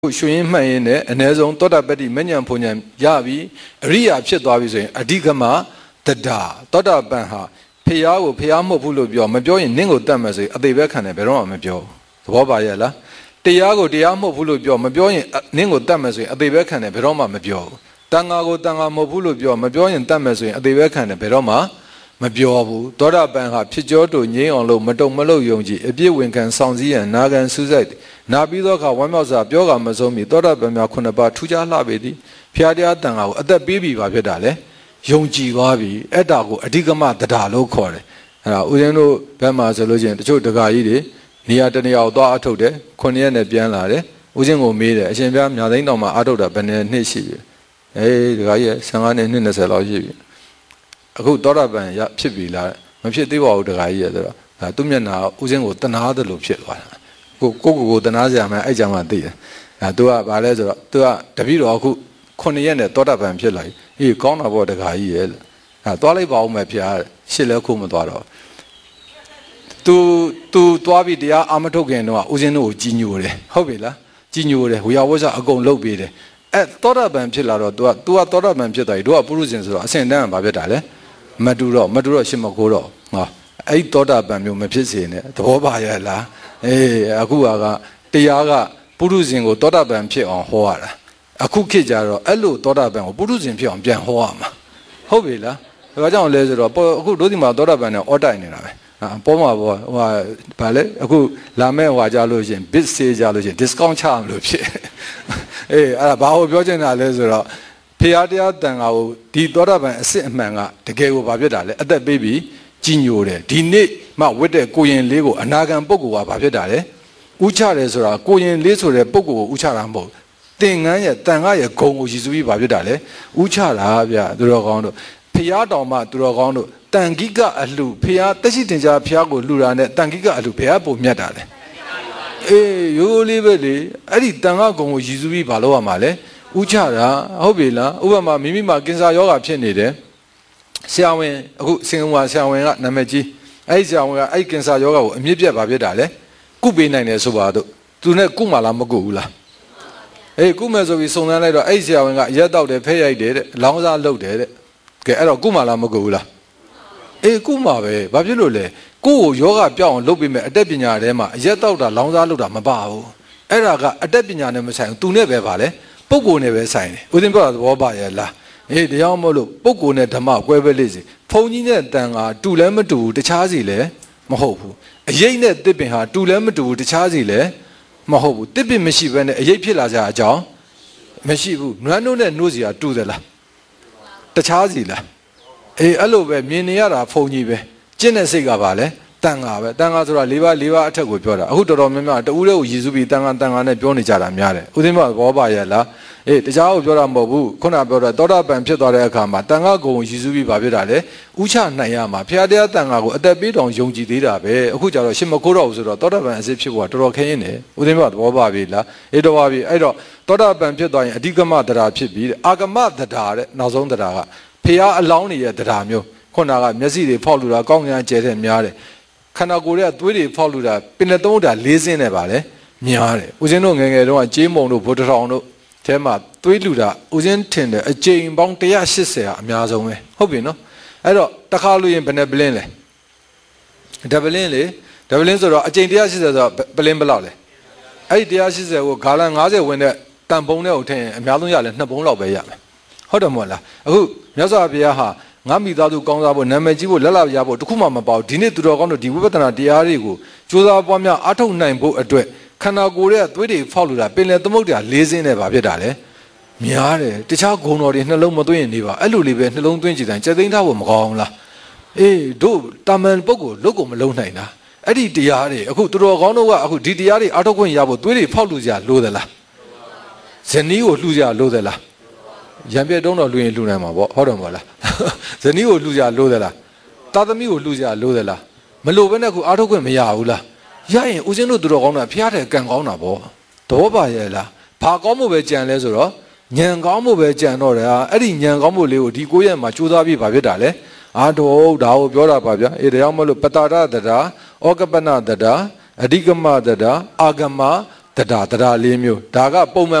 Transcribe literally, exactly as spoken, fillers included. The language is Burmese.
ရွှေရင်မှန်ရင်လည်းအ ਨੇ ဆုံးသောတာပတ္တိမဉ္ဇဉ်ဖွဉ္ဇဉ်ရပြီအရိယာဖြစ်သွားပြီဆိုရင်အဓိကမတဒါသောတာပန်ဟာဖျားကိုဖျားမဟုတ်ဘူးလို့ပြောမပြောရင်နင့်ကိုတတ်မယ်ဆိုရင်အသေးပဲခံတယ်ဘယ်တော့မှမပြောသဘောပါရဲ့လားတရားကိုတရားမဟုတ်ဘူးလို့ပြောမပြောရင်နင့်ကိုတတ်မယ်ဆိုရင်အသေးပဲခံတယ်ဘယ်တော့မှမပြောဘူးတန်ဃာကိုတန်ဃာမဟုတ်ဘူးလို့ပြောမပြောရင်တတ်မယ်ဆိုရင်အသေးပဲခံတယ်ဘယ်တော့မှမပြောဘူးသောတာပန်ဟာဖြစ်ကြောတူငြိမ်းအောင်လို့မတုံမလို့ယုံကြည်အပြည့်ဝင်ခံဆောင်စည်းရန်နာခံစူးစိုက်နာပြီးသောအခါဝမ်းမြောက်စွာပြောကမဆုံးမီသောတာပန်များခုနှစ်ပါးထူးခြားလှပေသည်ဖျားတရားတန်ဃာကိုအသက်ပေးပြီးပါဖြစ်တာလေယုံကြည်သွားပြီအဲ့ဒါကိုအဓိကမတဒါလို့ခေါ်တယ်အဲ့ဒါဦးဇင်းတို့ဘက်မှာဆိုလို့ချင်းတချို့တက္ကကြီးတွေနေရာတနေရာကိုသွားအထုတ်တယ်ခုနှစ်ရက်နဲ့ပြန်လာတယ်ဦးဇင်းကိုမေးတယ်အရှင်ဘုရားမြာသိန်းတော်မှာအထုတ်တာဘယ်နှစ်နှစ်ရှိပြီအေးတက္ကကြီးဆယ်ငါးနှစ်နှစ်၂၀လောက်ရှိပြီအခုသောတာပန်ရဖြစ်ပြီလားမဖြစ်သေးပါဘူးတက္ကကြီးရဆိုတော့ဒါသူ့မျက်နှာဦးဇင်းကိုတနာတယ်လို့ဖြစ်သွားတာကိုကိုကိုကိုတနာစရာမှအဲ့ကြမှာသိတယ်အဲ तू ကဘာလဲဆိုတော့ तू ကတပည့်တော်အခုခုနှစ်ရက်နဲ့သောတာပန်ဖြစ်လာပြီအေးကောင်းတာပေါ့တက္ကကြီးရဲ့အဲသွားလိုက်ပါဦးမယ်ဖျားရှစ်လဲခုမသွားတော့ तू तू သွားပြီးတရားအာမထုတ်ခင်တော့ဦးဇင်းတို့ကိုကြီးညိုတယ်ဟုတ်ပြီလားကြီးညိုတယ်ဝေယဝဆအကုန်လုပ်ပေးတယ်အဲသောတာပန်ဖြစ်လာတော့ तू က तू ကသောတာပန်ဖြစ်သွားပြီတို့ကပုရုဇဉ်ဆိုတော့အစင်တန်းကဘာဖြစ်တာလဲမတူတော့မတူတော့ရှင်းမကိုတော့ဟောအဲ့သောတာပန်မျိုးမဖြစ်စေနဲ့သဘောပါရဲ့လားအေးအခုကတရားကပုရုဇဉ်ကိုသောတာပန်ဖြစ်အောင်ဟောရတာအခုခေတ်ကြတော့အဲ့လိုသောတာပန်ကိုပုရုဇဉ်ဖြစ်အောင်ပြန်ဟောရမှာဟုတ်ပြီလားဒါကြောင့်လဲဆိုတော့အခုတို့ဒီမှာသောတာပန်နဲ့အော်တိုင်နေတာပဲပေါ်မှာပေါ်ဟိုဟာဗာလဲအခုလာမဲ့ဟွာကြလို့ရှင် bit ဆေးကြလို့ရှင် discount ချအောင်လို့ဖြစ်အေးအဲ့ဒါဘာကိုပြောချင်တာလဲဆိုတော့ဖျားတရားတန်ခါကိုဒီသောတာပန်အစစ်အမှန်ကတကယ်ကိုဘာဖြစ်တာလဲအသက်ပေးပြီးကြီးညိုတယ်ဒီနေ့မှဝတ်တဲ့ကိုရင်လေးကိုအနာဂံပုဂ္ဂိုလ်ကဘာဖြစ်တာလဲဥချတယ်ဆိုတာကိုရင်လေးဆိုတဲ့ပုဂ္ဂိုလ်ကိုဥချတာမဟုတ်သင်္ကန်းရဲ့တန်ခါရဲ့ဂုံကိုရည်စူးပြီးဘာဖြစ်တာလဲဥချတာဗျသူတော်ကောင်းတို့ဖျားတော်မှသူတော်ကောင်းတို့တန်ခိကအလှဖျားတက်ရှိတင်ကြဖျားကိုလှူတာနဲ့တန်ခိကအလှဘယ်ကပုံမြတ်တာလဲအေးရိုးလေးပဲလေအဲ့ဒီတန်ခါဂုံကိုရည်စူးပြီးဘာလုပ်ရမှာလဲဥချတာဟုတ်ပြီလားဥပမာမိမိမှာကင်ဆာယောဂါဖြစ်နေတယ်ဆရာဝန်အခုစင်ဝါဆရာဝန်ကနာမည်ကြီးအဲ့ဒီဆရာဝန်ကအဲ့ဒီကင်ဆာယောဂါကိုအမြင့်ပြတ်ပါဖြစ်တာလေကုပေးနိုင်တယ်ဆိုပါတော့သူနဲ့ကုမှလားမကုဘူးလားအေးကုမယ်ဆိုပြီးစုံစမ်းလိုက်တော့အဲ့ဒီဆရာဝန်ကရက်တောက်တယ်ဖဲရိုက်တယ်တဲ့လောင်းစားလုပ်တယ်တဲ့ကဲအဲ့တော့ကုမှလားမကုဘူးလားအေးကုမှပဲဘာဖြစ်လို့လဲကိုယ့်ကိုယောဂပြောင်းအောင်လုပ်ပေးမယ်အတက်ပညာထဲမှာရက်တောက်တာလောင်းစားလုပ်တာမပါဘူးအဲ့ဒါကအတက်ပညာနဲ့မဆိုင်ဘူးသူနဲ့ပဲပါလေပုဂ္ဂိုလ်နဲ့ပဲဆိုင်တယ်ဦးဇင်းပြောတာသဘောပါရဲ့လားအေးတရားမလို့ပုဂ္ဂိုလ်နဲ့ဓမ္မကွဲပဲလိမ့်စီဘုံကြီးနဲ့တန်ကတူလည်းမတူဘူးတခြားစီလည်းမဟုတ်ဘူးအရေးနဲ့တစ်ပင်ဟာတူလည်းမတူဘူးတခြားစီလည်းမဟုတ်ဘူးတစ်ပင်မရှိဘဲနဲ့အရေးဖြစ်လာကြအကြောင်းမရှိဘူးနွမ်းတို့နဲ့နှိုးစီကတူသလားတခြားစီလားအေးအဲ့လိုပဲမြင်နေရတာဘုံကြီးပဲကျင့်တဲ့စိတ်ကပါလေတန်ဃာပဲတန်ဃာဆိုတာ၄ပါး၄ပါးအထက်ကိုပြောတာအခုတော်တော်များများတူးလေးကိုရည်စူးပြီးတန်ဃာတန်ဃာနဲ့ပြောနေကြတာများတယ်ဦးသိမ်းမဘောပါရဲ့လားအေးတခြားကိုပြောတာမဟုတ်ဘူးခုနပြောတာသောတာပန်ဖြစ်သွားတဲ့အခါမှာတန်ဃာကိုရည်စူးပြီးဘာဖြစ်တာလဲဥချနိုင်ရမှာဖျားတရားတန်ဃာကိုအသက်ပေးတောင်ယုံကြည်သေးတာပဲအခုကျတော့ရှင်မခိုးတော့ဘူးဆိုတော့သောတာပန်အစစ်ဖြစ်ဖို့ကတော်တော်ခင်းရင်တယ်ဦးသိမ်းမဘောပါပြီလားအေးတော်ပါပြီအဲ့တော့သောတာပန်ဖြစ်သွားရင်အဓိကမတရားဖြစ်ပြီးအာဂမတရားတဲ့နောက်ဆုံးတရားကဖျားအလောင်းတွေရဲ့တရားမျိုးခုနကမျက်စိတွေဖောက်လို့တာကောင်းကင်ကျဲတဲ့များတယ်ခန္ဓာကိုယ်ရဲ့သွေးတွေဖောက်လို့တာပင်လက်သုံးတာလေးစင်းနဲ့ပါလေများတယ်ဦးဇင်းတို့ငယ်ငယ်တုန်းကကြေးမုံတို့ဗုဒ္ဓထောင်တို့အဲမှာသွေးလူတာဦးဇင်းထင်တယ်အကြိမ်ပေါင်း၁၈၀ဟာအများဆုံးပဲဟုတ်ပြီနော်အဲ့တော့တစ်ခါလို့ရင်ဘယ်နဲ့ပလင်းလဲဒပလင်းလေဒပလင်းဆိုတော့အကြိမ်၁၈၀ဆိုတော့ပလင်းဘယ်လောက်လဲအဲ့ဒီ၁၈၀ကိုဂါလန်၅၀ဝင်တဲ့တန်ပုံနဲ့ကိုထည့်ရင်အများဆုံးရလဲနှစ်ပုံလောက်ပဲရမယ်ဟုတ်တယ်မဟုတ်လားအခုမြတ်စွာဘုရားဟာငါမိသားစုကောင်းစားဖို့နာမည်ကြီးဖို့လက်လာရဖို့တခုမှမပေါ့ဒီနေ့သူတော်ကောင်းတို့ဒီဝိပဿနာတရားတွေကိုကြိုးစားပွားများအားထုတ်နိုင်ဖို့အတွက်ခန္ဓာကိုယ်ရဲ့သွေးတွေဖောက်လို့တာပင်လယ်သမုဒ္ဒရာလေးစင်းနဲ့ဗာဖြစ်တာလေများတယ်တခြားဂုဏ်တော်တွေနှလုံးမသွင်းရင်နေပါအဲ့လိုလေးပဲနှလုံးသွင်းကြည့်တိုင်းစက်သိမ်းထားဖို့မကောင်းလားအေးတို့တာမန်ပုဂ္ဂိုလ်လုတ်ကိုမလုံးနိုင်တာအဲ့ဒီတရားတွေအခုသူတော်ကောင်းတို့ကအခုဒီတရားတွေအားထုတ်ခွင့်ရဖို့သွေးတွေဖောက်လို့ကြလို့သလားဇနီးကိုလှူကြလို့သလားရံပြတုံးတော့လူရင်လူနိုင်မှာပေါ့ဟုတ်တယ်မဟုတ်လားဇနီးကိုလူကြလို့သလားတာသမီကိုလူကြလို့သလားမလို့ဘဲနဲ့ခုအားထုတ်ခွင့်မရဘူးလားရရင်ဦးဇင်းတို့သူတော်ကောင်းတာဖျားတယ်ကံကောင်းတာပေါ့တော့ပါရဲ့လားဘာကောင်းမှုပဲကြံလဲဆိုတော့ညံကောင်းမှုပဲကြံတော့တယ်အဲ့ဒီညံကောင်းမှုလေးကိုဒီကိုယ့်ရဲ့မှာကြိုးစားပြီးဗာဖြစ်တာလေအာတော့ဒါကိုပြောတာပါဗျာအေးတရားမလို့ပတာရတတာဩကပနတတာအဓိကမတတာအာဂမတဒါတဒါလေးမျိုးဒါကပုံမှန်